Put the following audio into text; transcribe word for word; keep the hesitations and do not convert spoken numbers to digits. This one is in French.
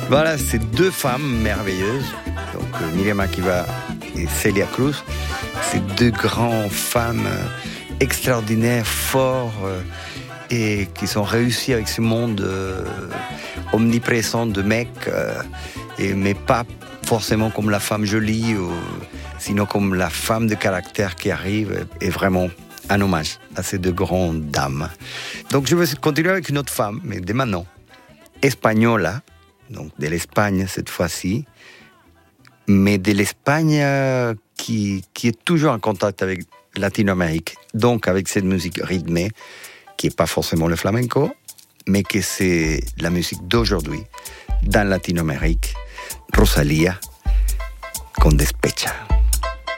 Voilà, c'est deux femmes merveilleuses, donc Miriam Makeba et Celia Cruz. C'est deux grandes femmes extraordinaires, fortes et qui sont réussies avec ce monde euh, omniprésent de mecs, euh, et, mais pas forcément comme la femme jolie, ou, sinon comme la femme de caractère qui arrive, et vraiment un hommage à ces deux grandes dames. Donc je vais continuer avec une autre femme, mais de maintenant, espagnole, donc de l'Espagne cette fois-ci, mais de l'Espagne qui, qui est toujours en contact avec Latino-Amérique, donc avec cette musique rythmée, qui n'est pas forcément le flamenco, mais que c'est la musique d'aujourd'hui, dans Latino-Amérique, Rosalía, con Despecha.